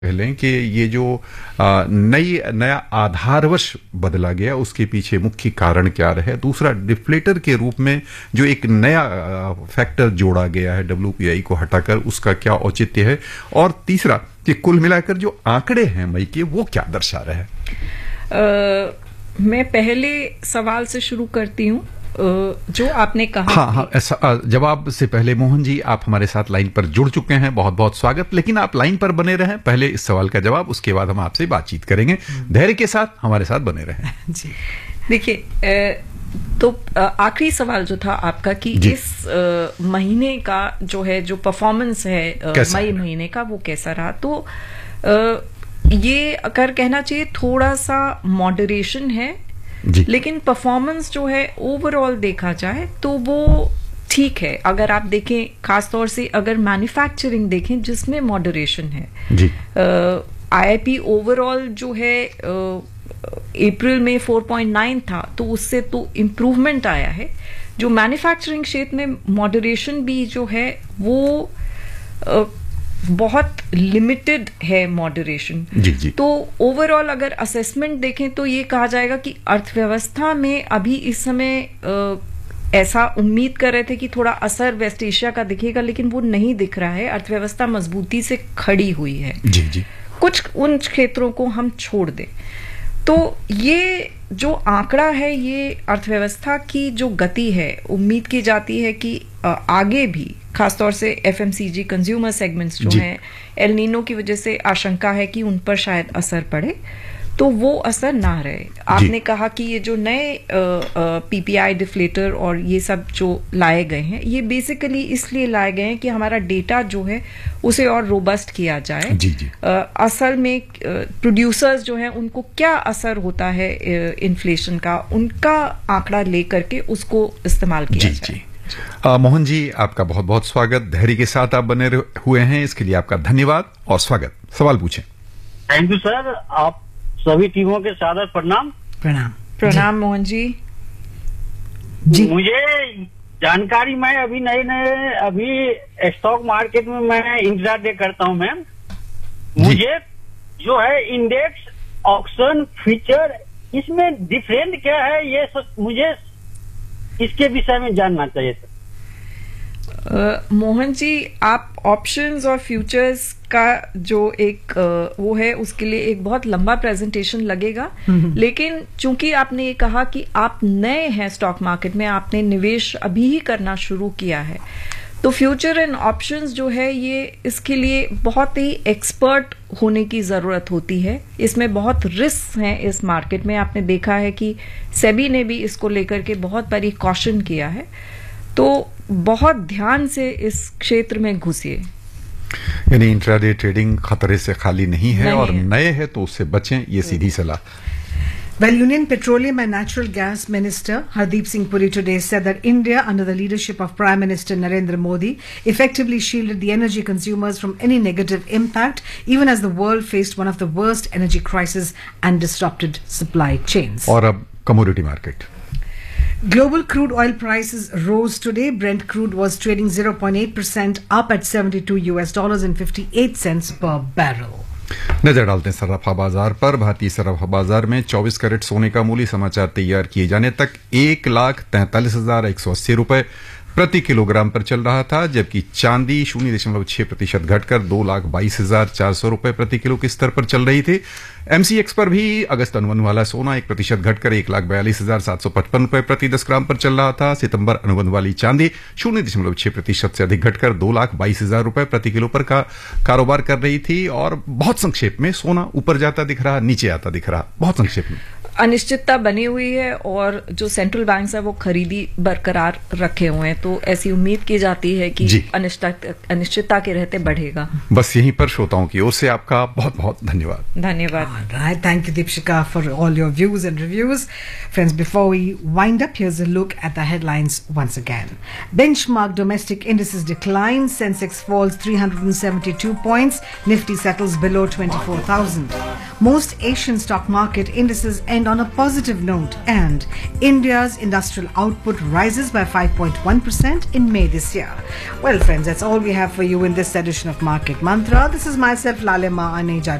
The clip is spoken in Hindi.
लें कि ये जो नया आधारवश बदला गया उसके पीछे मुख्य कारण क्या रहे। दूसरा, डिफ्लेटर के रूप में जो एक नया फैक्टर जोड़ा गया है WPI को हटाकर, उसका क्या औचित्य है। और तीसरा कि कुल मिलाकर जो आंकड़े हैं मई के, वो क्या दर्शा रहे हैं। मैं पहले सवाल से शुरू करती हूँ जो आपने कहा। हाँ, ऐसा जवाब से पहले मोहन जी, आप हमारे साथ लाइन पर जुड़ चुके हैं, बहुत बहुत स्वागत। लेकिन आप लाइन पर बने रहें, पहले इस सवाल का जवाब, उसके बाद हम आपसे बातचीत करेंगे। धैर्य के साथ हमारे साथ बने रहें जी। देखिए, तो आखिरी सवाल जो था आपका कि इस महीने का जो है, जो परफॉर्मेंस है मई महीने का, वो कैसा रहा। तो ये अगर कहना चाहिए थोड़ा सा मॉडरेशन है, लेकिन परफॉर्मेंस जो है ओवरऑल देखा जाए तो वो ठीक है। अगर आप देखें, खासतौर से अगर मैन्युफैक्चरिंग देखें जिसमें मॉडरेशन है, IIP ओवरऑल जो है अप्रैल में 4.9 था, तो उससे तो इम्प्रूवमेंट आया है। जो मैन्युफैक्चरिंग क्षेत्र में मॉडरेशन भी जो है वो बहुत लिमिटेड है मॉडरेशन। तो ओवरऑल अगर असेसमेंट देखें तो ये कहा जाएगा कि अर्थव्यवस्था में अभी इस समय ऐसा उम्मीद कर रहे थे कि थोड़ा असर वेस्ट एशिया का दिखेगा, लेकिन वो नहीं दिख रहा है। अर्थव्यवस्था मजबूती से खड़ी हुई है। कुछ उन क्षेत्रों को हम छोड़ दें तो ये जो आंकड़ा है, ये अर्थव्यवस्था की जो गति है, उम्मीद की जाती है कि आगे भी खासतौर से FMCG कंज्यूमर सेगमेंट्स जो हैं, एल नीनो की वजह से आशंका है कि उन पर शायद असर पड़े, तो वो असर ना रहे। आपने कहा कि ये जो नए PPI डिफ्लेटर और ये सब जो लाए गए हैं, ये बेसिकली इसलिए लाए गए हैं कि हमारा डेटा जो है उसे और रोबस्ट किया जाए। असल में प्रोड्यूसर्स जो हैं उनको क्या असर होता है इन्फ्लेशन का, उनका आंकड़ा लेकर के उसको इस्तेमाल किया जाए। मोहन जी, आपका बहुत बहुत स्वागत। धैर्य के साथ आप बने हुए हैं, इसके लिए आपका धन्यवाद और स्वागत। सवाल पूछें। Thank you sir. आप सभी टीमों के सादर प्रणाम। प्रणाम मोहन जी। मुझे जानकारी, मैं अभी स्टॉक मार्केट में मैं इंट्राडे करता हूं मैम। मुझे जो है इंडेक्स, ऑक्शन, फ्यूचर, इसमें डिफरेंट क्या है, ये मुझे इसके विषय में जानना चाहिए सर। मोहन जी, आप ऑप्शंस और फ्यूचर्स का जो एक वो है, उसके लिए एक बहुत लंबा प्रेजेंटेशन लगेगा। लेकिन चूंकि आपने ये कहा कि आप नए हैं स्टॉक मार्केट में, आपने निवेश अभी ही करना शुरू किया है, तो फ्यूचर एंड ऑप्शंस जो है ये, इसके लिए बहुत ही एक्सपर्ट होने की जरूरत होती है। इसमें बहुत रिस्क हैं इस मार्केट में। आपने देखा है कि सेबी ने भी इसको लेकर के बहुत बड़ी कॉशन किया है। तो बहुत ध्यान से इस क्षेत्र में घुसिए। यानी इंट्राडे ट्रेडिंग खतरे से खाली नहीं है, और नए हैं तो उससे बचें, ये सीधी सलाह। Well, Union Petroleum and Natural Gas Minister Hardeep Singh Puri today said that India, under the leadership of Prime Minister Narendra Modi, effectively shielded the energy consumers from any negative impact, even as the world faced one of the worst energy crises and disrupted supply chains. और अब commodity market. Global crude oil prices rose today. Brent crude was trading 0.8% up at $72.58 per barrel. नजर डालते हैं सर्राफा बाजार पर। भारतीय सर्राफा बाजार में 24 कैरेट सोने का मूल्य समाचार तैयार किए जाने तक 1,43,180 रुपए प्रति किलोग्राम पर चल रहा था, जबकि चांदी 0.6% घटकर 2,22,400 रुपए प्रति किलो के स्तर पर चल रही थी। MCX पर भी अगस्त अनुबंध वाला सोना 1% घटकर 1,42,755 रुपए प्रति 10 ग्राम पर चल रहा था। सितंबर अनुबंध वाली चांदी 0.6% से अधिक घटकर 2,22,000 रुपए प्रति किलो पर कारोबार कर रही थी। और बहुत संक्षेप में सोना ऊपर जाता दिख रहा, नीचे आता दिख रहा, बहुत संक्षेप में। अनिश्चितता बनी हुई है और जो सेंट्रल बैंक है वो खरीदी बरकरार रखे हुए हैं, तो ऐसी उम्मीद की जाती है कि अनिश्चितता के रहते बढ़ेगा। बस यहीं पर श्रोताओं की ओर से आपका बहुत बहुत धन्यवाद। Right. Thank you, Deepshika, for all your views and reviews. Friends, before we wind up, here's a look at the headlines once again. Benchmark domestic indices decline. Sensex falls 372 points. Nifty settles below 24,000. Most Asian stock market indices end on a positive note, and India's industrial output rises by 5.1% in May this year. Well, friends, that's all we have for you in this edition of Market Mantra. This is myself, Lalema Aneja.